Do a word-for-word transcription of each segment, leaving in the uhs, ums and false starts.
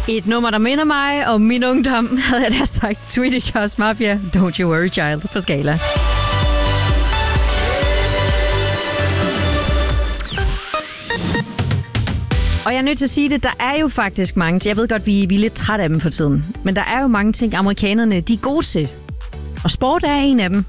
Et nummer, der minder mig om min ungdom, havde jeg da sagt. Swedish House Mafia, Don't You Worry Child på Skala. Og jeg er nødt til at sige det, der er jo faktisk mange, jeg ved godt, vi er lidt trætte af dem for tiden, men der er jo mange ting, amerikanerne de er gode til. Og sport er en af dem.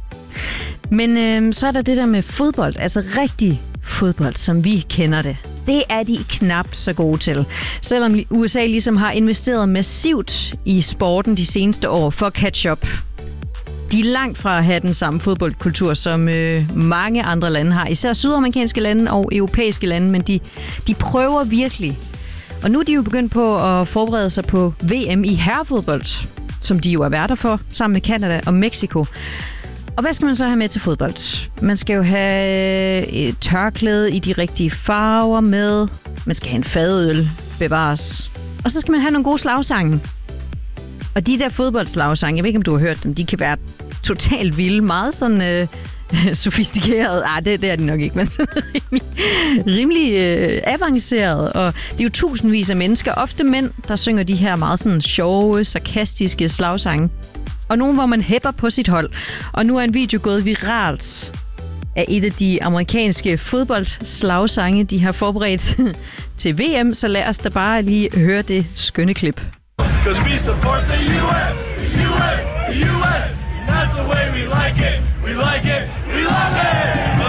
Men øh, så er der det der med fodbold, altså rigtig fodbold, som vi kender det. Det er de knap så gode til. Selvom U S A ligesom har investeret massivt i sporten de seneste år for at catch up. De er langt fra at have den samme fodboldkultur, som øh, mange andre lande har. Især sydamerikanske lande og europæiske lande, men de, de prøver virkelig. Og nu er de jo begyndt på at forberede sig på V M i herrefodbold, som de jo er værter for, sammen med Canada og Mexico. Og hvad skal man så have med til fodbold? Man skal jo have et tørklæde i de rigtige farver med. Man skal have en fadøl, bevares. Og så skal man have nogle gode slagsange. Og de der fodboldslagsange, jeg ved ikke, om du har hørt dem, de kan være totalt vilde, meget sådan øh, sofistikeret. Ah, det, det er de nok ikke, men sådan rimelig, rimelig øh, avanceret. Og det er jo tusindvis af mennesker, ofte mænd, der synger de her meget sådan sjove, sarkastiske slagsange. Og nogen, hvor man hæpper på sit hold. Og nu er en video gået viralt af et af de amerikanske fodboldslagsange, de har forberedt til V M. Så lad os da bare lige høre det skønne klip. Cause we support the U S, U S, U S. That's the way we like it. We like it. We love it.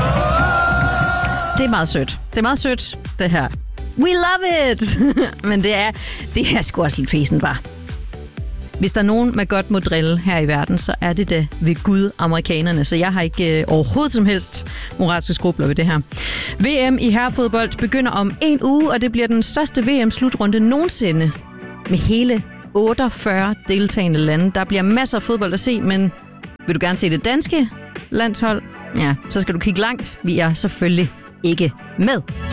Oh. Det er meget sødt. Det er meget sødt, det her. We love it! Men det er, det er sgu også lidt fesen, bare. Hvis der er nogen, man godt må drille her i verden, så er det da ved Gud amerikanerne. Så jeg har ikke øh, overhovedet som helst moralske skrubler ved det her. V M i herrefodbold begynder om en uge, og det bliver den største V M-slutrunde nogensinde. Med hele otteogfyrre deltagende lande. Der bliver masser af fodbold at se, men vil du gerne se det danske landshold? Ja, så skal du kigge langt. Vi er selvfølgelig ikke med.